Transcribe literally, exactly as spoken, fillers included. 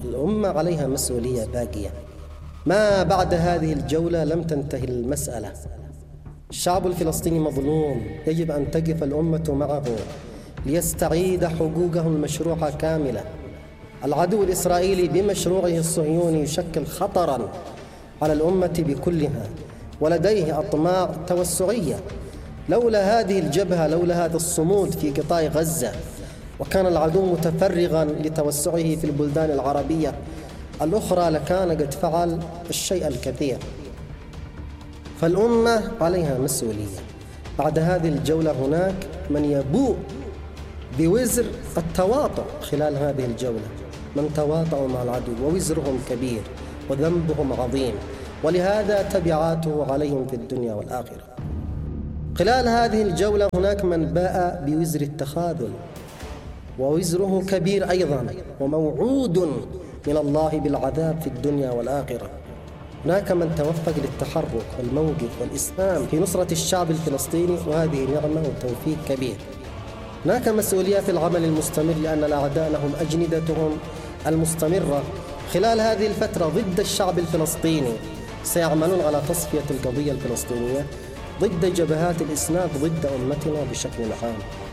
الأمة عليها مسؤولية باقية. ما بعد هذه الجولة لم تنتهي المسألة. الشعب الفلسطيني مظلوم، يجب أن تقف الأمة معه ليستعيد حقوقه المشروعة كاملة. العدو الإسرائيلي بمشروعه الصهيوني يشكل خطراً على الأمة بكلها، ولديه أطماع توسعية. لولا هذه الجبهة، لولا هذا الصمود في قطاع غزة، وكان العدو متفرغاً لتوسعه في البلدان العربية الأخرى، لكان قد فعل الشيء الكثير. فالأمة عليها مسؤولية. بعد هذه الجولة هناك من يبوء بوزر التواطؤ خلال هذه الجولة، من تواطؤوا مع العدو، ووزرهم كبير وذنبهم عظيم، ولهذا تبعاته عليهم في الدنيا والآخرة. خلال هذه الجولة هناك من باء بوزر التخاذل، ووزره كبير أيضا، وموعود من الله بالعذاب في الدنيا والآخرة. هناك من توفق للتحرك والموقف والإسهام في نصرة الشعب الفلسطيني، وهذه نعمة وتوفيق كبير. هناك مسؤولية في العمل المستمر، لأن الأعداء لهم أجندتهم المستمرة خلال هذه الفترة ضد الشعب الفلسطيني. سيعملون على تصفية القضية الفلسطينية ضد جبهات الإسناد ضد أمتنا بشكل عام.